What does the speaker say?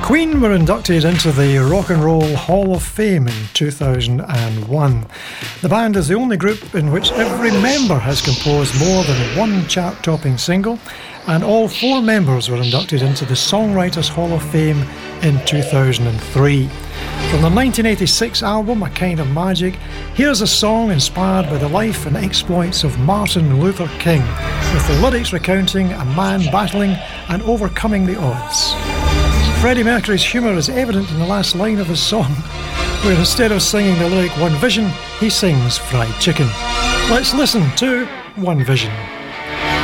Queen were inducted into the Rock and Roll Hall of Fame in 2001. The band is the only group in which every member has composed more than one chart-topping single, and all four members were inducted into the Songwriters Hall of Fame in 2003. From the 1986 album A Kind of Magic, here's a song inspired by the life and exploits of Martin Luther King, with the lyrics recounting a man battling and overcoming the odds. Freddie Mercury's humour is evident in the last line of his song, where instead of singing the lyric One Vision, he sings Fried Chicken. Let's listen to One Vision.